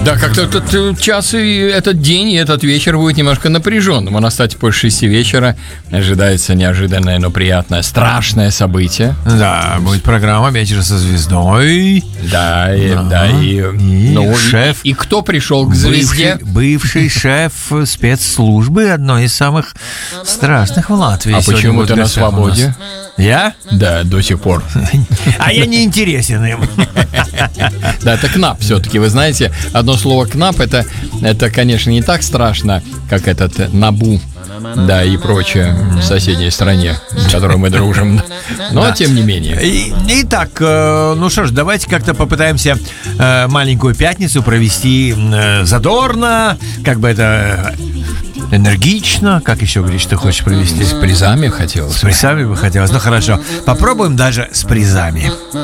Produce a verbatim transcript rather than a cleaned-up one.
Да, как-то этот час и этот день, и этот вечер будет немножко напряженным. У нас, кстати, после шести вечера ожидается неожиданное, но приятное, страшное событие. Да, будет программа «Вечер со звездой». Да, и, да, да, и, и ну, шеф. И, и кто пришел к звезде? Бывший, бывший шеф спецслужбы, одной из самых страшных в Латвии. А почему ты на свободе? Я? Да, до сих пор. А я не интересен им. Да, это КНАП все-таки. Вы знаете, одно слово КНАП это, это, конечно, не так страшно, как этот НАБУ, да, и прочее в соседней стране, с которой мы дружим. Но, да. Тем не менее. И, итак, ну что ж, давайте как-то попытаемся маленькую пятницу провести задорно, как бы это... энергично. Как еще, Гриш, ты хочешь провести? С призами хотелось. С призами бы хотелось. Ну, хорошо. Попробуем даже с призами.